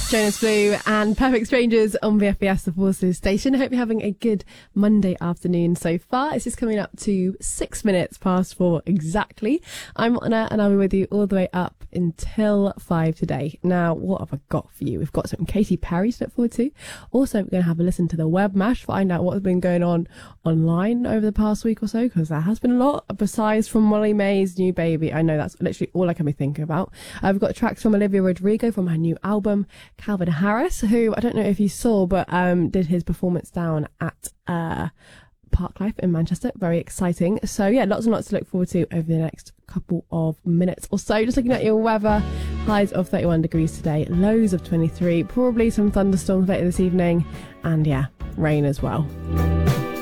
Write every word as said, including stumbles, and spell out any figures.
Jonas Blue and Perfect Strangers on V F B S, the Forces station. I hope you're having a good Monday afternoon so far. It's just coming up to six minutes past four exactly. I'm Anna and I'll be with you all the way up until five today. Now, what have I got for you? We've got some Katy Perry to look forward to. Also, we're going to have a listen to the Web Mash, find out what's been going on online over the past week or so, because there has been a lot besides from Molly May's new baby. I know that's literally all I can be thinking about. Uh, we've got tracks from Olivia Rodrigo from her new album, Calvin Harris, who I don't know if you saw, but um, did his performance down at uh, Parklife in Manchester. Very exciting. So yeah, lots and lots to look forward to over the next couple of minutes or so. Just looking at your weather, highs of thirty-one degrees today, lows of twenty-three, probably some thunderstorms later this evening, and yeah, rain as well.